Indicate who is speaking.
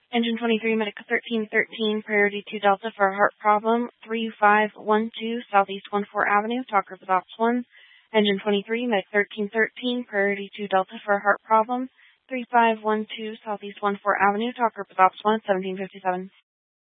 Speaker 1: Engine 23, Medic 1313, priority 2 Delta for a heart problem, 3512 Southeast 14 Avenue, talk with Ops 1. Engine 23, Medic 1313, priority 2 Delta for a heart problem, 3512 Southeast 14 Avenue, talk with Ops 1, 1757.